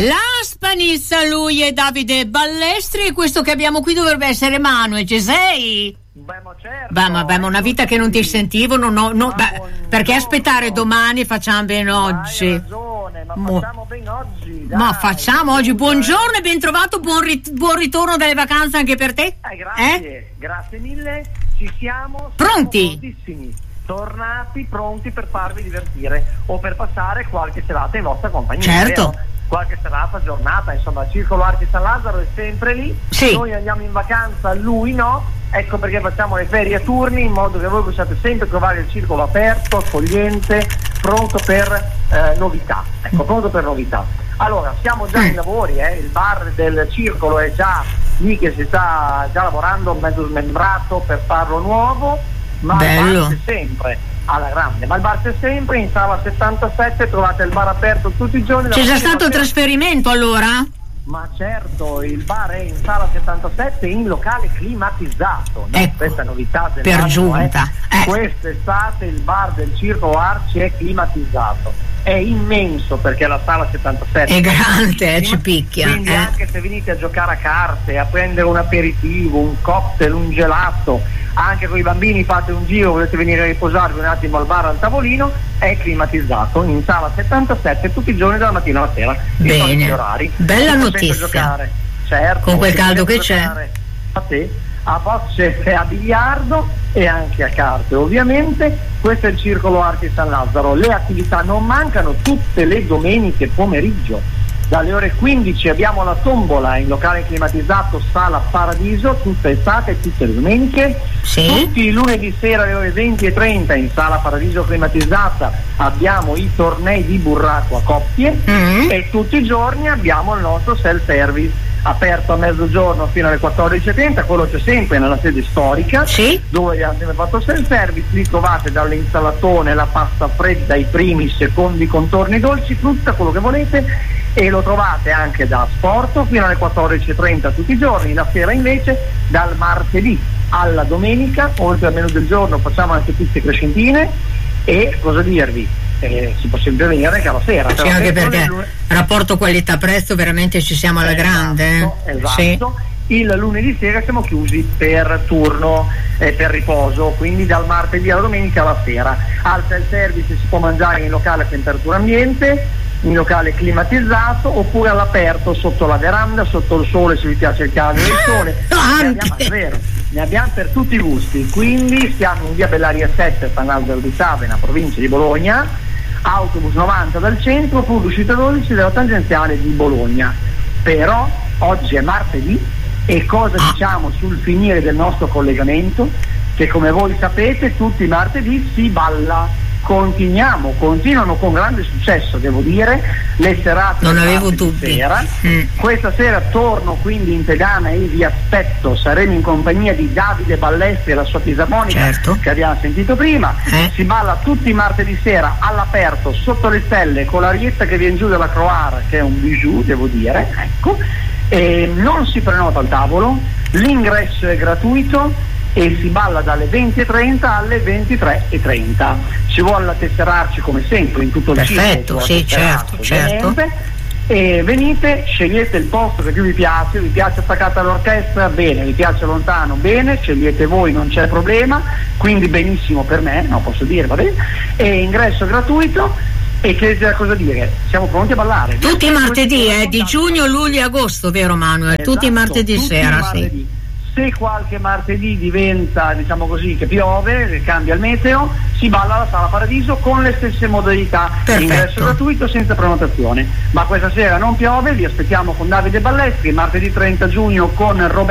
L'Aspanis, lui è Davide Ballestri, e questo che abbiamo qui dovrebbe essere Manuel. Ci sei? Beh, ma certo. Ma una vita che non ti sentivo, perché aspettare domani facciamo bene oggi. Hai ragione, ma facciamo bene oggi. Dai. Ma facciamo oggi. Buongiorno e ben trovato, buon ritorno dalle vacanze anche per te. Grazie, grazie mille. Ci siamo pronti. Prontissimi. Tornati, pronti per farvi divertire o per passare qualche serata in vostra compagnia. Certo. Vero? Qualche serata, giornata, insomma, il Circolo Archi San Lazzaro è sempre lì. Sì. Noi andiamo in vacanza, lui no. Ecco perché facciamo le ferie a turni, in modo che voi possiate sempre trovare il circolo aperto, accogliente, pronto per novità. Ecco, pronto per novità. Allora, siamo già in lavori, il bar del circolo è già lì che si sta già lavorando, mezzo smembrato per farlo nuovo, ma bello. il bar c'è sempre, alla grande, ma il bar c'è sempre, in sala 77 trovate il bar aperto tutti i giorni. C'è già stato il trasferimento allora? Ma certo, il bar è in sala 77 in locale climatizzato. Ecco, questa è novità per giunta. Quest'estate il bar del Circolo Arci è climatizzato. È immenso perché la sala 77 è grande, ci picchia. Quindi anche se venite a giocare a carte, a prendere un aperitivo, un cocktail, un gelato, anche con i bambini fate un giro, volete venire a riposarvi un attimo al bar, al tavolino, è climatizzato in sala 77 tutti i giorni dalla mattina alla sera. Bene, orari. Bella notizia. Certo, con quel caldo che c'è. A te, a bocce e a biliardo e anche a carte ovviamente. Questo è il Circolo Archi San Lazzaro. Le attività non mancano tutte le domeniche pomeriggio. Dalle ore 15 abbiamo la tombola in locale climatizzato Sala Paradiso, tutta estate, tutte le domeniche. Sì. Tutti i lunedì sera alle ore 20:30 in Sala Paradiso climatizzata abbiamo i tornei di burraco a coppie e tutti i giorni abbiamo il nostro self-service aperto a mezzogiorno fino alle 14:30, quello c'è sempre nella sede storica, sì, dove abbiamo sempre fatto self-service. Lì trovate dall'insalatone, la pasta fredda, i primi, i secondi contorni dolci, frutta, quello che volete, e lo trovate anche da sport fino alle 14:30 tutti i giorni. La sera invece dal martedì alla domenica, oltre al menù del giorno, facciamo anche piste crescentine e cosa dirvi? Si può sempre venire anche alla sera. Sì, anche perché rapporto qualità-prezzo veramente ci siamo alla grande. Esatto. Sì. Il lunedì sera siamo chiusi per turno, per riposo, quindi dal martedì alla domenica alla sera. Al self-service si può mangiare in locale a temperatura ambiente, in locale climatizzato oppure all'aperto sotto la veranda, sotto il sole se vi piace il caldo del sole. Ne abbiamo per tutti i gusti. Quindi siamo in via Bellaria 7, San Lazzaro di Savena, provincia di Bologna, autobus 90 dal centro, pur l'uscita 12 della tangenziale di Bologna. Però oggi è martedì e cosa diciamo sul finire del nostro collegamento? Che come voi sapete tutti i martedì si balla. Continuano con grande successo, devo dire, le serate. Non avevo dubbi. Questa sera torno quindi in pedana e vi aspetto. Saremo in compagnia di Davide Ballestri e la sua fisarmonica, certo, che abbiamo sentito prima. Si balla tutti i martedì sera all'aperto, sotto le stelle, con l'arietta che viene giù dalla Croara, che è un bijou, devo dire, ecco. E non si prenota al tavolo, l'ingresso è gratuito e si balla dalle 20:30 alle 23:30. Ci vuole tesserarci come sempre in tutto il perfetto, sì, certo. E venite, scegliete il posto che più vi piace attaccata all'orchestra, bene, vi piace lontano, bene, scegliete voi, non c'è problema, quindi benissimo per me, no, posso dire, va bene, e ingresso gratuito. E che cosa dire? Siamo pronti a ballare. Tutti i martedì, di giugno, luglio e agosto, vero Manuel? Esatto, tutti i martedì sera, sì. Se qualche martedì diventa, diciamo così, che piove, cambia il meteo, si balla alla Sala Paradiso con le stesse modalità. Perfetto. Ingresso gratuito senza prenotazione. Ma questa sera non piove, vi aspettiamo con Davide Ballestri martedì 30 giugno con Roberto